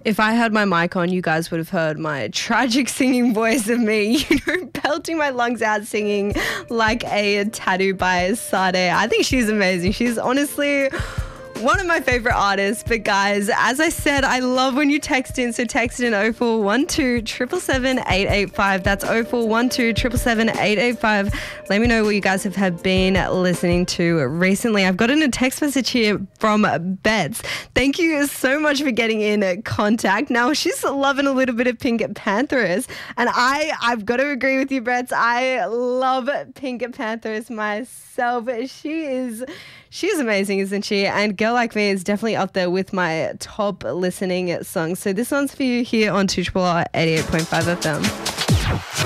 If I had my mic on, you guys would have heard my tragic singing voice of me, belting my lungs out singing like a tattoo by Sade. I think she's amazing. She's honestly one of my favorite artists. But guys, as I said, I love when you text in. So text in 0412 777 885. That's 0412 777 885. Let me know what you guys have been listening to recently. I've gotten a text message here from Bets. Thank you so much for getting in contact. Now, she's loving a little bit of Pink Panthers. And I've got to agree with you, Bets. I love Pink Panthers myself. She's amazing, isn't she? And Girl Like Me is definitely up there with my top listening songs. So this one's for you here on 2RR 88.5 FM.